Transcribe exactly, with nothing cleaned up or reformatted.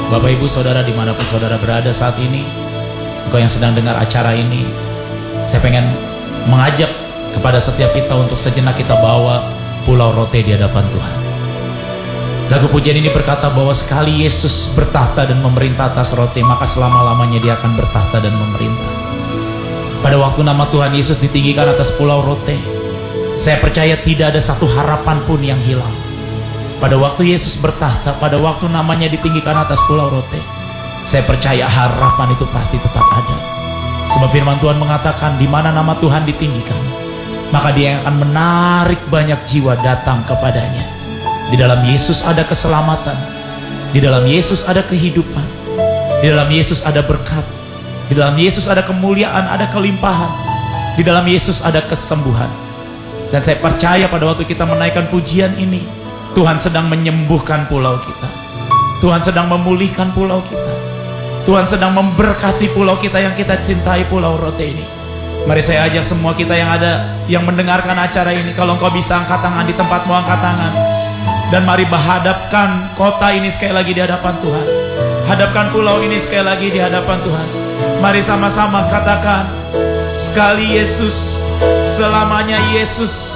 Bapak Ibu Saudara dimanapun saudara berada saat ini, engkau yang sedang dengar acara ini, saya pengen mengajak kepada setiap kita untuk sejenak kita bawa pulau rote di hadapan Tuhan. Lagu pujian ini berkata bahwa sekali Yesus bertahta dan memerintah atas roti, maka selama-lamanya dia akan bertahta dan memerintah. Pada waktu nama Tuhan Yesus ditinggikan atas pulau rote, saya percaya tidak ada satu harapan pun yang hilang. Pada waktu Yesus bertahta, pada waktu namanya ditinggikan atas pulau rote, saya percaya harapan itu pasti tetap ada. Sebab firman Tuhan mengatakan, di mana nama Tuhan ditinggikan, maka dia yang akan menarik banyak jiwa datang kepadanya. Di dalam Yesus ada keselamatan, di dalam Yesus ada kehidupan, di dalam Yesus ada berkat, di dalam Yesus ada kemuliaan, ada kelimpahan, di dalam Yesus ada kesembuhan. Dan saya percaya pada waktu kita menaikkan pujian ini, Tuhan sedang menyembuhkan pulau kita, Tuhan sedang memulihkan pulau kita, Tuhan sedang memberkati pulau kita yang kita cintai, pulau rote ini. Mari saya ajak semua kita yang ada, yang mendengarkan acara ini, kalau engkau bisa angkat tangan di tempatmu, angkat tangan. Dan mari menghadapkan kota ini sekali lagi di hadapan Tuhan. Hadapkan pulau ini sekali lagi di hadapan Tuhan. Mari sama-sama katakan, sekali Yesus, selamanya Yesus.